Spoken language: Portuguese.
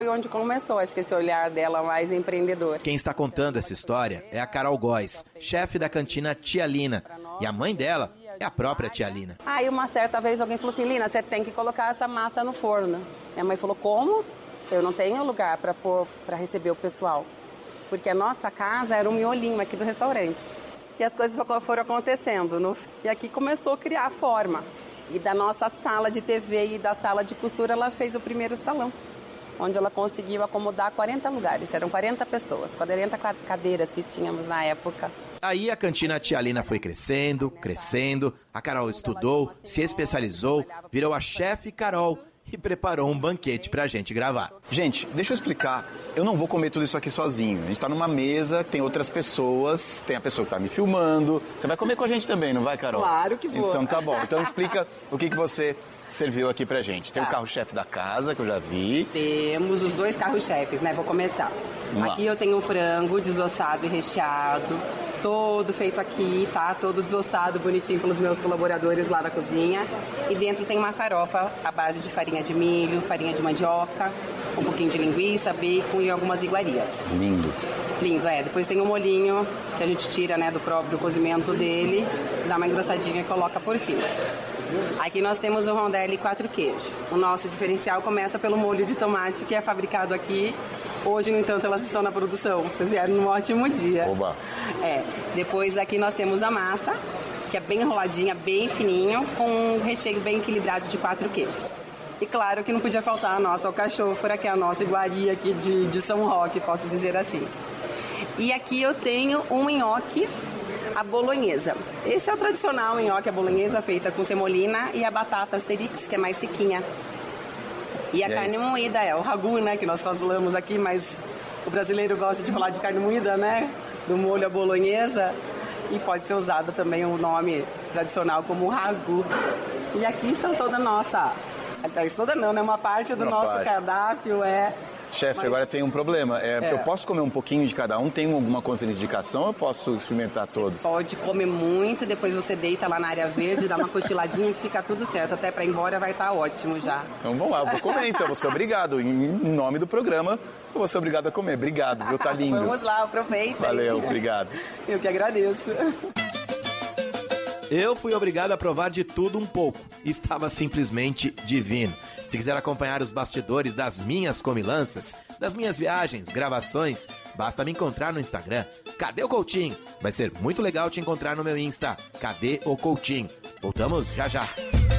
Foi onde começou, acho que esse olhar dela mais empreendedor. Quem está contando essa história é a Carol Góes, chefe da cantina Tia Lina. E a mãe dela é a própria Tia Lina. Aí uma certa vez alguém falou assim, Lina, você tem que colocar essa massa no forno. Minha mãe falou, como? Eu não tenho lugar para receber o pessoal. Porque a nossa casa era um miolinho aqui do restaurante. E as coisas foram acontecendo. E aqui começou a criar a forma. E da nossa sala de TV e da sala de costura, ela fez o primeiro salão, onde ela conseguiu acomodar 40 lugares. Eram 40 pessoas, 40 cadeiras que tínhamos na época. Aí a cantina Tia Lina foi crescendo. A Carol estudou, se especializou, virou a chefe Carol e preparou um banquete pra gente gravar. Gente, deixa eu explicar. Eu não vou comer tudo isso aqui sozinho. A gente tá numa mesa, tem outras pessoas, tem a pessoa que tá me filmando. Você vai comer com a gente também, não vai, Carol? Claro que vou. Então tá bom. Então explica o que você serviu aqui pra gente. Tem o carro-chefe da casa, que eu já vi. Temos os 2 carro-chefes, né? Vou começar. Aqui eu tenho um frango desossado e recheado, todo feito aqui, tá? Todo desossado, bonitinho pelos meus colaboradores lá na cozinha. E dentro tem uma farofa à base de farinha de milho, farinha de mandioca, um pouquinho de linguiça, bacon e algumas iguarias. Lindo. Lindo, é. Depois tem um molhinho que a gente tira, né, do próprio cozimento dele, dá uma engrossadinha e coloca por cima. Aqui nós temos o rondelli 4 queijos. O nosso diferencial começa pelo molho de tomate, que é fabricado aqui. Hoje, no entanto, elas estão na produção. Vocês vieram num ótimo dia. Oba! Depois aqui nós temos a massa, que é bem enroladinha, bem fininho, com um recheio bem equilibrado de 4 queijos. E claro que não podia faltar a nossa alcachofra, que é a nossa iguaria aqui de São Roque, posso dizer assim. E aqui eu tenho um nhoque à bolonhesa. Esse é o tradicional nhoque à bolonhesa, feita com semolina e a batata asterix, que é mais sequinha. E a carne moída é o ragu, né, que nós falamos aqui, mas o brasileiro gosta de falar de carne moída, né, do molho à bolonhesa, e pode ser usado também o nome tradicional como ragu. E aqui está toda a nossa, toda não, né, uma parte do nosso cardápio Chefe, agora tem um problema. Eu posso comer um pouquinho de cada um? Tem alguma contraindicação ou eu posso experimentar todos? Pode comer muito, depois você deita lá na área verde, dá uma cochiladinha que fica tudo certo. Até pra ir embora vai estar ótimo já. Então vamos lá, eu vou comer então, vou ser obrigado. Em nome do programa, eu vou ser obrigado a comer. Obrigado, viu? Tá lindo. Vamos lá, aproveitem. Valeu, obrigado. Eu que agradeço. Eu fui obrigado a provar de tudo um pouco. Estava simplesmente divino. Se quiser acompanhar os bastidores das minhas comilanças, das minhas viagens, gravações, basta me encontrar no Instagram. Cadê o Coutinho? Vai ser muito legal te encontrar no meu Insta. Cadê o Coutinho? Voltamos já já.